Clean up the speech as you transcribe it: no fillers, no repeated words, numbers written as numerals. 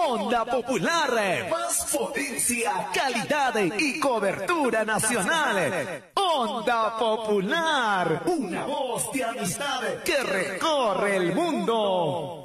Onda Popular, más potencia, calidad y cobertura nacional. Onda Popular, una voz de amistad que recorre el mundo.